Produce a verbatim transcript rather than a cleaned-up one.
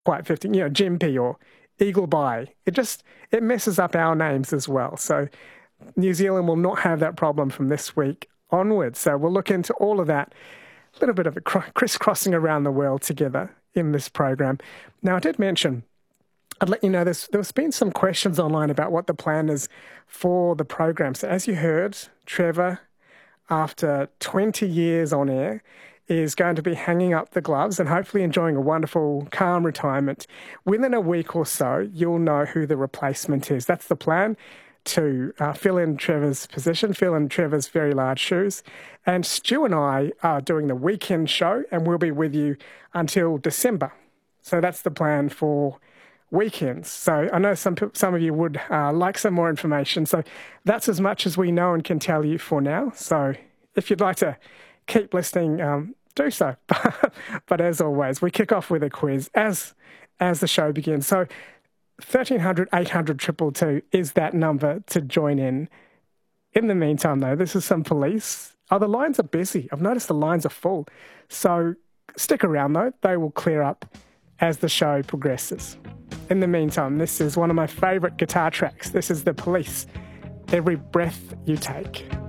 quite fifty, you know, Gympie or Eagleby. It just, it messes up our names as well. So New Zealand will not have that problem from this week onwards. So we'll look into all of that, a little bit of a crisscrossing around the world together in this program. Now, I did mention, I'd let you know there's, there's been some questions online about what the plan is for the program. So as you heard, Trevor, after twenty years on air, is going to be hanging up the gloves and hopefully enjoying a wonderful, calm retirement. Within a week or so, you'll know who the replacement is. That's the plan, to uh, fill in Trevor's position, fill in Trevor's very large shoes. And Stu and I are doing the weekend show, and we'll be with you until December. So that's the plan for weekends. So I know some some of you would uh, like some more information. So that's as much as we know and can tell you for now. So if you'd like to keep listening, um, do so. But as always, we kick off with a quiz as as the show begins. So thirteen hundred, eight hundred, two two two is that number to join in. In the meantime, though, this is some police. Oh, the lines are busy. I've noticed the lines are full. So stick around, though. They will clear up as the show progresses. In the meantime, this is one of my favourite guitar tracks. This is The Police, Every Breath You Take.